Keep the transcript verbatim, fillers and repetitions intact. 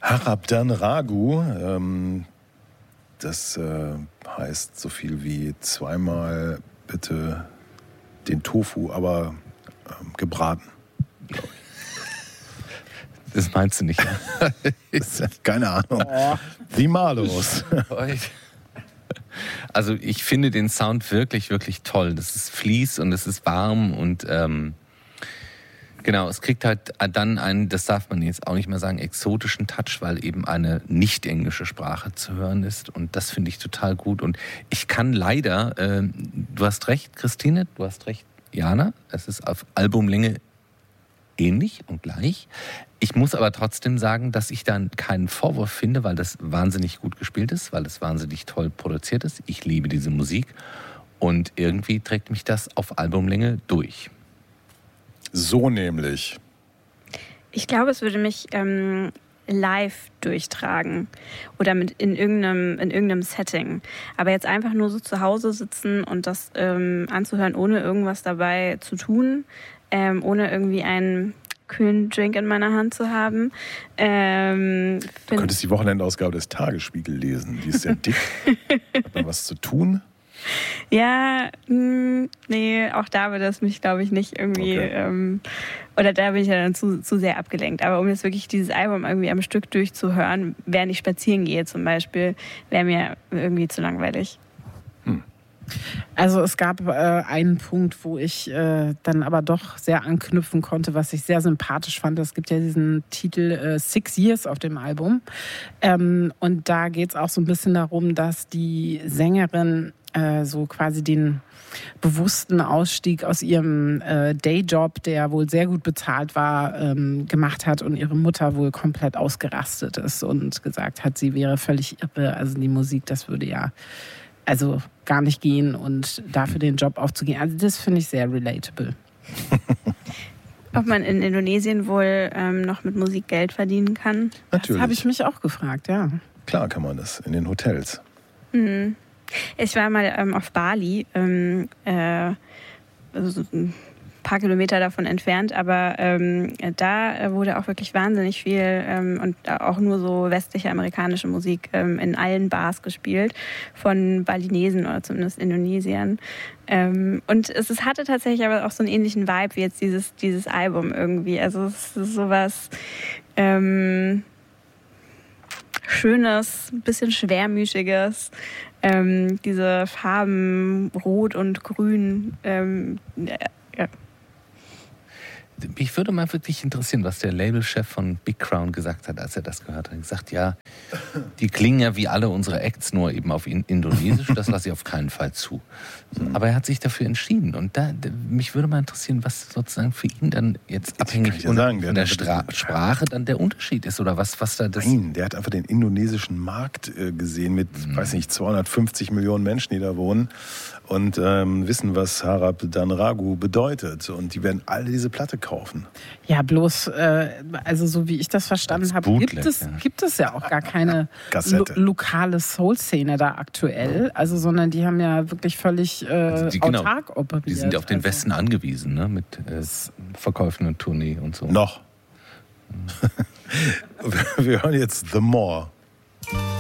Harabdan Ragu, ähm, das äh, heißt so viel wie zweimal bitte den Tofu, aber ähm, gebraten, glaube ich. Das meinst du nicht, ja? Keine Ahnung. Oh. Die Malus. Also ich finde den Sound wirklich, wirklich toll. Das ist Fließ und es ist warm und ähm, genau, es kriegt halt dann einen, das darf man jetzt auch nicht mehr sagen, exotischen Touch, weil eben eine nicht englische Sprache zu hören ist und das finde ich total gut. Und ich kann leider, äh, du hast recht, Christine, du hast recht, Jana, es ist auf Albumlänge ähnlich und gleich. Ich muss aber trotzdem sagen, dass ich dann keinen Vorwurf finde, weil das wahnsinnig gut gespielt ist, weil es wahnsinnig toll produziert ist. Ich liebe diese Musik und irgendwie trägt mich das auf Albumlänge durch. So nämlich. Ich glaube, es würde mich ähm, live durchtragen oder mit in irgendeinem, in irgendeinem Setting. Aber jetzt einfach nur so zu Hause sitzen und das ähm, anzuhören, ohne irgendwas dabei zu tun, ähm, ohne irgendwie einen kühlen Drink in meiner Hand zu haben. Ähm, du könntest die Wochenendausgabe des Tagesspiegel lesen. Die ist sehr dick. Hat man was zu tun? Ja, mh, nee, auch da würde es mich, glaube ich, nicht irgendwie, okay. ähm, oder da bin ich ja dann zu, zu sehr abgelenkt. Aber um jetzt wirklich dieses Album irgendwie am Stück durchzuhören, während ich spazieren gehe zum Beispiel, wäre mir irgendwie zu langweilig. Hm. Also es gab äh, einen Punkt, wo ich äh, dann aber doch sehr anknüpfen konnte, was ich sehr sympathisch fand. Es gibt ja diesen Titel äh, Six Years auf dem Album. Ähm, und da geht es auch so ein bisschen darum, dass die Sängerin äh, so quasi den bewussten Ausstieg aus ihrem äh, Dayjob, der wohl sehr gut bezahlt war, ähm, gemacht hat und ihre Mutter wohl komplett ausgerastet ist und gesagt hat, sie wäre völlig irre. Also die Musik, das würde ja also gar nicht gehen und dafür den Job aufzugehen. Also das finde ich sehr relatable. Ob man in Indonesien wohl ähm, noch mit Musik Geld verdienen kann? Natürlich. Das habe ich mich auch gefragt, ja. Klar kann man das, in den Hotels. Mhm. Ich war mal ähm, auf Bali, ähm, äh, also ein paar Kilometer davon entfernt, aber ähm, da wurde auch wirklich wahnsinnig viel ähm, und auch nur so westliche amerikanische Musik ähm, in allen Bars gespielt, von Balinesen oder zumindest Indonesiern. Ähm, und es, es hatte tatsächlich aber auch so einen ähnlichen Vibe wie jetzt dieses, dieses Album irgendwie. Also es ist sowas ähm, Schönes, ein bisschen Schwermütiges. Ähm, diese Farben Rot und Grün. Ähm, ja. Mich würde mal wirklich interessieren, was der Labelchef von Big Crown gesagt hat, als er das gehört hat. Er hat gesagt, ja, die klingen ja wie alle unsere Acts, nur eben auf Indonesisch. Das lasse ich auf keinen Fall zu. So, aber er hat sich dafür entschieden. Und da, mich würde mal interessieren, was sozusagen für ihn dann jetzt abhängig ja sagen, von der, der Stra- Sprache dann der Unterschied ist. Oder was, was da das... Nein, der hat einfach den indonesischen Markt äh, gesehen mit, mhm. weiß nicht, zweihundertfünfzig Millionen Menschen, die da wohnen. Und ähm, wissen, was Harabdan Ragu bedeutet. Und die werden alle diese Platte kaufen. Ja, bloß, äh, also so wie ich das verstanden habe, gibt es, ja. gibt es ja auch gar keine lo- lokale Soul-Szene da aktuell. Also, sondern die haben ja wirklich völlig äh, also die, autark genau, operiert. Die sind auf den also. Westen angewiesen, ne? Mit äh, Verkäufen und Tournee und so. Noch. Wir hören jetzt The More.